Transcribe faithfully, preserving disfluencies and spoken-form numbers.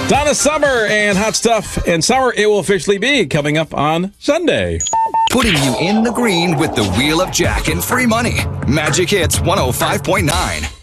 Donna Summer and Hot Stuff and Summer, it will officially be coming up on Sunday. Putting you in the green with the Wheel of Jack and free money. Magic Hits one oh five point nine.